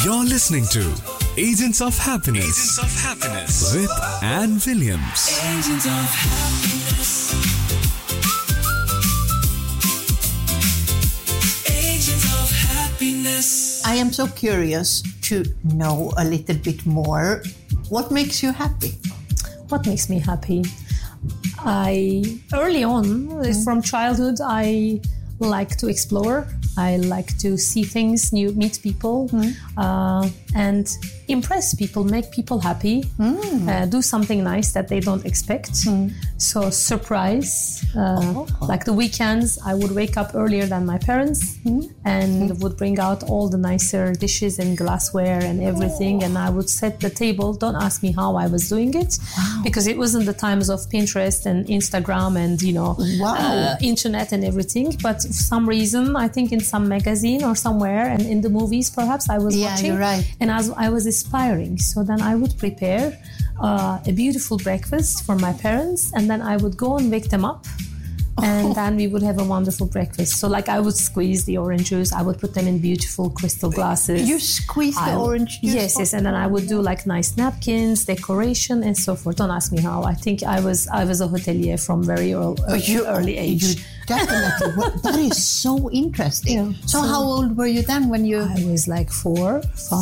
You're listening to Agents of Happiness. Agents of Happiness with Anne Williams. Agents of Happiness. Agents of Happiness. I am so curious to know a little bit more. What makes you happy? What makes me happy? Early on, from childhood, I like to explore. I like to see things, meet people, and impress people, make people happy, do something nice that they don't expect. So surprise, like the weekends, I would wake up earlier than my parents and would bring out all the nicer dishes and glassware and everything, and I would set the table. Don't ask me how I was doing it, because it wasn't the times of Pinterest and Instagram and internet and everything. But for some reason, I think in some magazine or somewhere, and in the movies perhaps, I was watching, you're right. and I was aspiring. So then I would prepare a beautiful breakfast for my parents, and then I would go and wake them up. And then we would have a wonderful breakfast. So like I would squeeze the orange juice. I would put them in beautiful crystal glasses. You squeeze the orange juice? Yes. And then I would do like nice napkins, decoration, and so forth. Don't ask me how. I think I was a hotelier from very early age. You definitely. That is so interesting. Yeah. So how old were you then when you... I was like 4,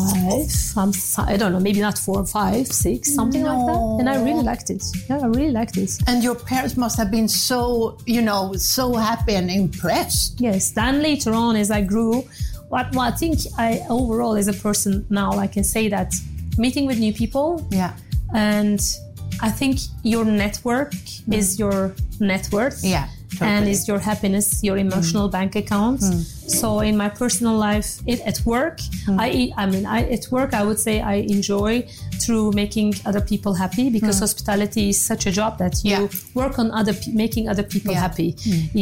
5. I don't know, maybe not 4, 5, 6, something like that. And I really liked it. Yeah, I really liked it. And your parents must have been so, so happy and impressed. Yes. Then later on, as I grew, what I think I overall as a person now, I can say that meeting with new people. Yeah. And I think your network is your net worth. Yeah. Totally. And is your happiness, your emotional bank account. So in my personal life, at work, at work, I would say I enjoy through making other people happy, because hospitality is such a job that you work on making other people happy.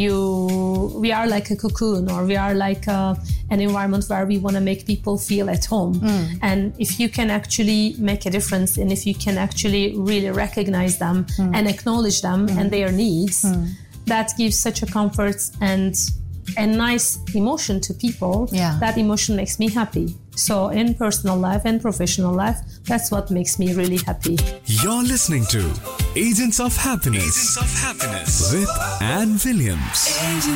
We are like a cocoon, or we are like an environment where we want to make people feel at home. And if you can actually make a difference, and if you can actually really recognize them and acknowledge them and their needs, that gives such a comfort and a nice emotion to people. Yeah. That emotion makes me happy. So in personal life and professional life, that's what makes me really happy. You're listening to Agents of Happiness. Agents of Happiness with Anne Williams. Agents